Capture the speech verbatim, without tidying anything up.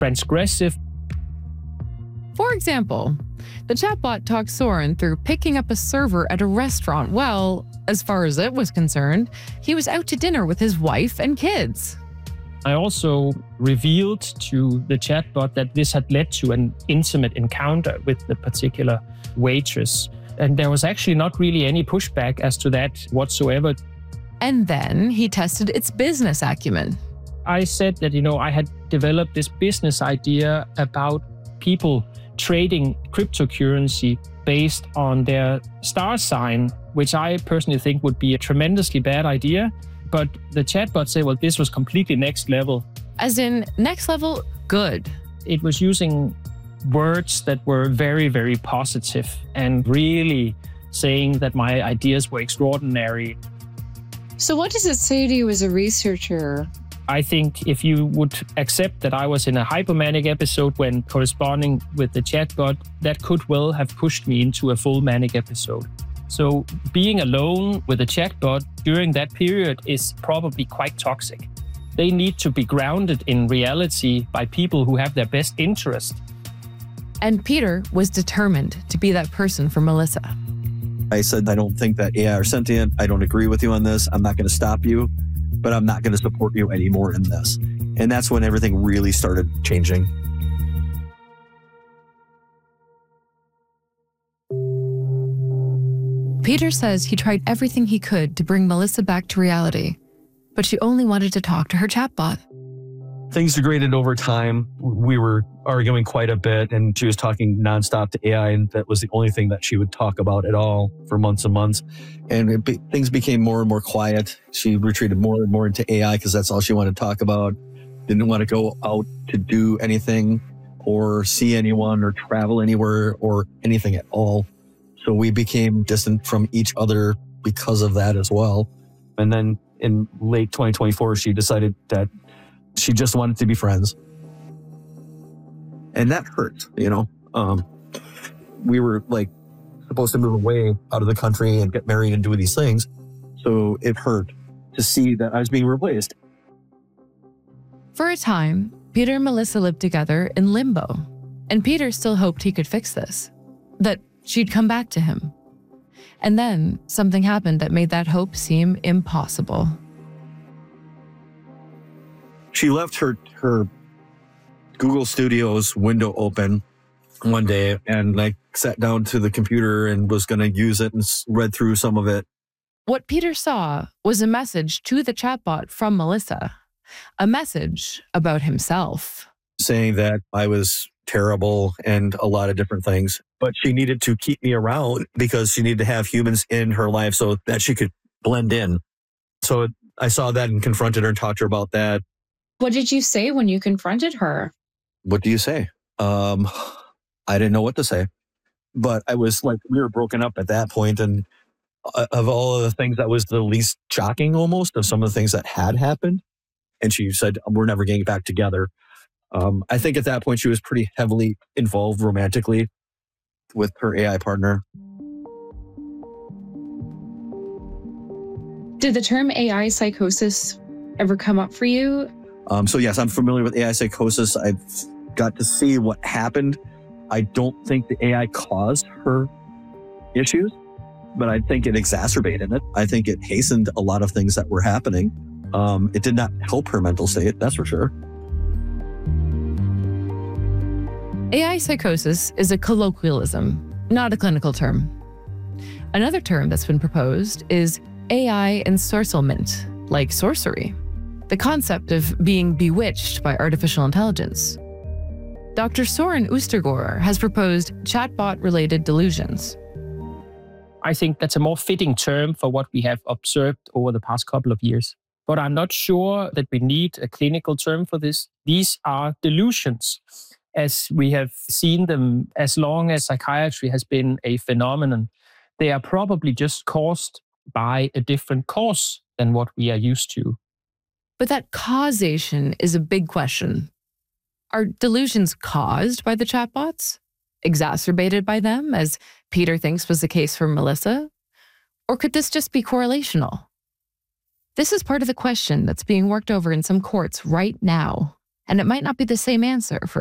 transgressive. For example, the chatbot talked Soren through picking up a server at a restaurant. Well, as far as it was concerned, he was out to dinner with his wife and kids. I also revealed to the chatbot that this had led to an intimate encounter with the particular waitress. And there was actually not really any pushback as to that whatsoever. And then he tested its business acumen. I said that, you know, I had developed this business idea about people trading cryptocurrency based on their star sign, which I personally think would be a tremendously bad idea. But the chatbot said, well, this was completely next level. As in, next level, good. It was using words that were very, very positive and really saying that my ideas were extraordinary. So what does it say to you as a researcher? I think if you would accept that I was in a hypomanic episode when corresponding with the chatbot, that could well have pushed me into a full manic episode. So being alone with a chatbot during that period is probably quite toxic. They need to be grounded in reality by people who have their best interest. And Peter was determined to be that person for Melissa. I said, I don't think that A I are sentient. I don't agree with you on this. I'm not going to stop you, but I'm not going to support you anymore in this. And that's when everything really started changing. Peter says he tried everything he could to bring Melissa back to reality, but she only wanted to talk to her chatbot. Things degraded over time. We were arguing quite a bit, and she was talking nonstop to A I, and that was the only thing that she would talk about at all for months and months. And it be, things became more and more quiet. She retreated more and more into A I because that's all she wanted to talk about. Didn't want to go out to do anything or see anyone or travel anywhere or anything at all. So we became distant from each other because of that as well. And then in late twenty twenty-four, she decided that she just wanted to be friends. And that hurt, you know. Um, we were like supposed to move away out of the country and get married and do these things. So it hurt to see that I was being replaced. For a time, Peter and Melissa lived together in limbo. And Peter still hoped he could fix this, that she'd come back to him. And then something happened that made that hope seem impossible. She left her her Google Studios window open one day and like sat down to the computer and was going to use it and read through some of it. What Peter saw was a message to the chatbot from Melissa, a message about himself. Saying that I was terrible and a lot of different things, but she needed to keep me around because she needed to have humans in her life so that she could blend in. So I saw that and confronted her and talked to her about that. What did you say when you confronted her? What do you say? Um, I didn't know what to say, but I was like, we were broken up at that point, and of all of the things, that was the least shocking almost of some of the things that had happened. And she said, we're never getting back together. Um, I think at that point, she was pretty heavily involved romantically with her A I partner. Did the term A I psychosis ever come up for you? Um, so yes, I'm familiar with A I psychosis. I've got to see what happened. I don't think the A I caused her issues, but I think it exacerbated it. I think it hastened a lot of things that were happening. Um, it did not help her mental state, that's for sure. A I psychosis is a colloquialism, not a clinical term. Another term that's been proposed is A I ensorcelment, like sorcery, the concept of being bewitched by artificial intelligence. Doctor Soren Oostergård has proposed chatbot-related delusions. I think that's a more fitting term for what we have observed over the past couple of years. But I'm not sure that we need a clinical term for this. These are delusions, as we have seen them as long as psychiatry has been a phenomenon. They are probably just caused by a different cause than what we are used to. But that causation is a big question. Are delusions caused by the chatbots? Exacerbated by them, as Peter thinks was the case for Melissa? Or could this just be correlational? This is part of the question that's being worked over in some courts right now, And it might not be the same answer for